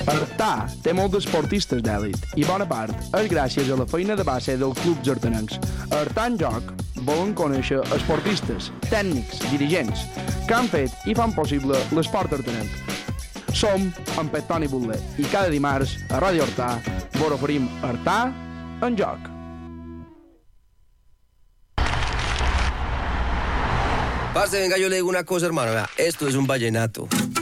Artà té molts esportistes d'èlit i bona part és gràcies a la feina de base dels clubs artanencs. A Artà en Joc volen conèixer esportistes, tècnics, dirigents que han fet i fan possible l'esport artanenc. Som en Pep Toni Butler i cada dimarts a Ràdio Artà vos oferim Artà en Joc. Parce, venga, yo le digo una cosa, hermano. Vea, esto es un vallenato.